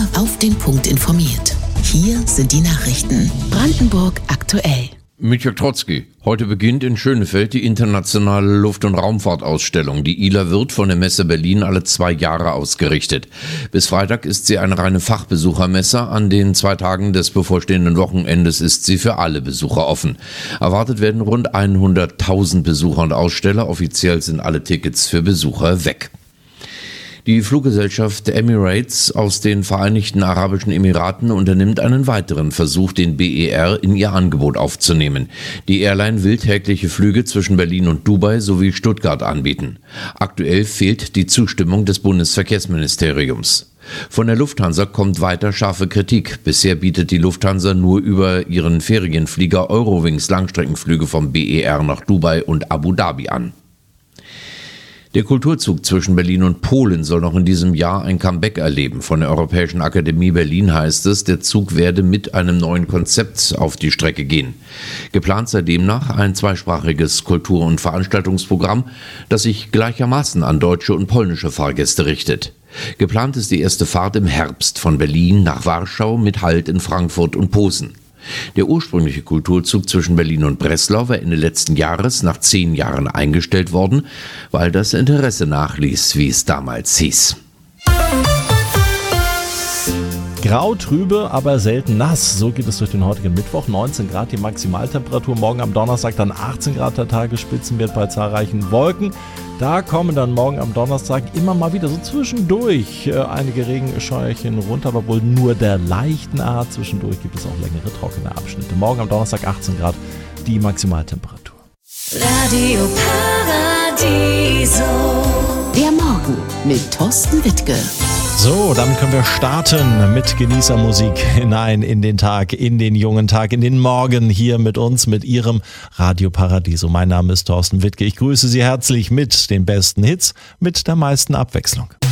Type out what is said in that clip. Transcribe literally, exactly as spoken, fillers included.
auf den Punkt informiert. Hier sind die Nachrichten. Brandenburg aktuell. Michael Trotzki. Heute beginnt in Schönefeld die internationale Luft- und Raumfahrtausstellung. Die I L A wird von der Messe Berlin alle zwei Jahre ausgerichtet. Bis Freitag ist sie eine reine Fachbesuchermesse. An den zwei Tagen des bevorstehenden Wochenendes ist sie für alle Besucher offen. Erwartet werden rund hunderttausend Besucher und Aussteller. Offiziell sind alle Tickets für Besucher weg. Die Fluggesellschaft Emirates aus den Vereinigten Arabischen Emiraten unternimmt einen weiteren Versuch, den B E R in ihr Angebot aufzunehmen. Die Airline will tägliche Flüge zwischen Berlin und Dubai sowie Stuttgart anbieten. Aktuell fehlt die Zustimmung des Bundesverkehrsministeriums. Von der Lufthansa kommt weiter scharfe Kritik. Bisher bietet die Lufthansa nur über ihren Ferienflieger Eurowings Langstreckenflüge vom B E R nach Dubai und Abu Dhabi an. Der Kulturzug zwischen Berlin und Polen soll noch in diesem Jahr ein Comeback erleben. Von der Europäischen Akademie Berlin heißt es, der Zug werde mit einem neuen Konzept auf die Strecke gehen. Geplant sei demnach ein zweisprachiges Kultur- und Veranstaltungsprogramm, das sich gleichermaßen an deutsche und polnische Fahrgäste richtet. Geplant ist die erste Fahrt im Herbst von Berlin nach Warschau mit Halt in Frankfurt und Posen. Der ursprüngliche Kulturzug zwischen Berlin und Breslau war Ende letzten Jahres nach zehn Jahren eingestellt worden, weil das Interesse nachließ, wie es damals hieß. Grau, trübe, aber selten nass. So geht es durch den heutigen Mittwoch. neunzehn Grad die Maximaltemperatur. Morgen am Donnerstag dann achtzehn Grad der Tagesspitzenwert bei zahlreichen Wolken. Da kommen dann morgen am Donnerstag immer mal wieder so zwischendurch äh, einige Regenscheuerchen runter, aber wohl nur der leichten Art. Zwischendurch gibt es auch längere trockene Abschnitte. Morgen am Donnerstag achtzehn Grad die Maximaltemperatur. Radio Paradiso. Der Morgen mit Thorsten Wittke. So, damit können wir starten mit Genießermusik hinein in den Tag, in den jungen Tag, in den Morgen hier mit uns, mit Ihrem Radio Paradiso. Mein Name ist Thorsten Wittke. Ich grüße Sie herzlich mit den besten Hits, mit der meisten Abwechslung.